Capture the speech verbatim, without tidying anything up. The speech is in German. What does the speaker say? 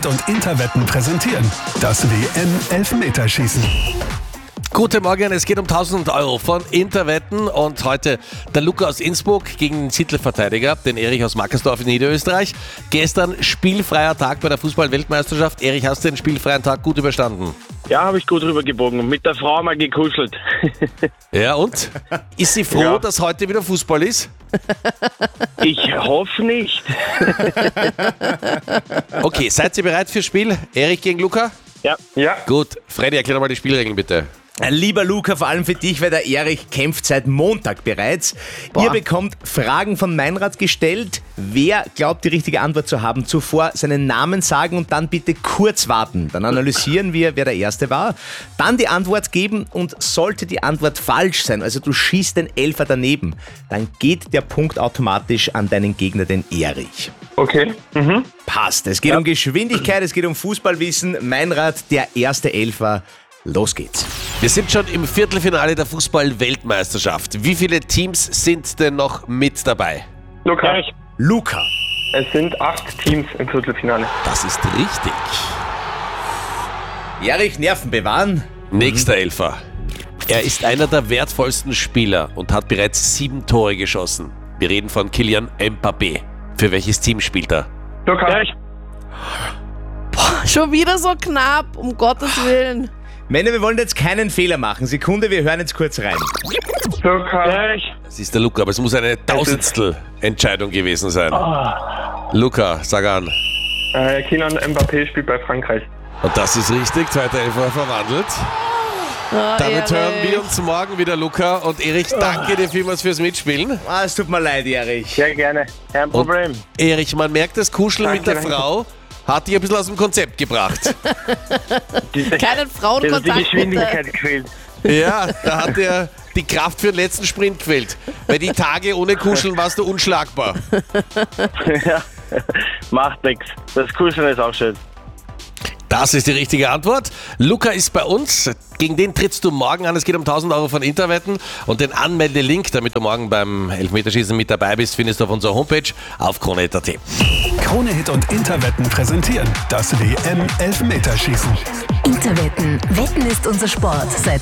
Hit und Interwetten präsentieren das W M-Elfmeterschießen. Guten Morgen, es geht um tausend Euro von Interwetten und heute der Luca aus Innsbruck gegen den Titelverteidiger, den Erich aus Mackersdorf in Niederösterreich. Gestern spielfreier Tag bei der Fußball-Weltmeisterschaft. Erich, hast du den spielfreien Tag gut überstanden? Ja, habe ich gut rübergebogen und mit der Frau mal gekuschelt. Ja, und? Ist sie froh, Ja. dass heute wieder Fußball ist? Ich hoffe nicht. Okay, seid ihr bereit fürs Spiel? Erich gegen Luca? Ja. Ja. Gut, Freddy, erklär mal die Spielregeln bitte. Lieber Luca, vor allem für dich, weil der Erich kämpft seit Montag bereits. Boah. Ihr bekommt Fragen von Meinrad gestellt. Wer glaubt, die richtige Antwort zu haben, zuvor seinen Namen sagen und dann bitte kurz warten. Dann analysieren wir, wer der Erste war. Dann die Antwort geben und sollte die Antwort falsch sein, also du schießt den Elfer daneben, dann geht der Punkt automatisch an deinen Gegner, den Erich. Okay. Mhm. Passt. Es geht um Geschwindigkeit, es geht um Fußballwissen. Meinrad, der erste Elfer. Los geht's. Wir sind schon im Viertelfinale der Fußball-Weltmeisterschaft. Wie viele Teams sind denn noch mit dabei? Luca. Luca. Es sind acht Teams im Viertelfinale. Das ist richtig. Erich, Nerven bewahren. Nächster Elfer. Er ist einer der wertvollsten Spieler und hat bereits sieben Tore geschossen. Wir reden von Kylian Mbappé. Für welches Team spielt er? Luca. Schon wieder so knapp, um Gottes Willen. Männer, wir wollen jetzt keinen Fehler machen. Sekunde, wir hören jetzt kurz rein. Luca. Das ist der Luca, aber es muss eine tausendstel Entscheidung gewesen sein. Luca, sag an. Äh, Kylian Mbappé spielt bei Frankreich. Und das ist richtig, zweiter Elfer verwandelt. Oh, Damit Erich. hören wir uns morgen wieder, Luca. Und Erich, danke dir vielmals fürs Mitspielen. Ah, es tut mir leid, Erich. Sehr gerne. Kein Problem. Erich, man merkt, das Kuscheln Danke, mit der danke. Frau hat dich ein bisschen aus dem Konzept gebracht. Diese, Keinen Frauenkontakt. die bitte. Geschwindigkeit gefehlt. Ja, da hat er die Kraft für den letzten Sprint gefehlt. Weil die Tage ohne Kuscheln warst du unschlagbar. Ja. Macht nichts. Das Kuscheln ist auch schön. Das ist die richtige Antwort. Luca ist bei uns. Gegen den trittst du morgen an. Es geht um tausend Euro von Interwetten. Und den Anmeldelink, damit du morgen beim Elfmeterschießen mit dabei bist, findest du auf unserer Homepage auf krone punkt at. Krone Hit und Interwetten präsentieren das W M-Elfmeterschießen. Interwetten. Wetten ist unser Sport seit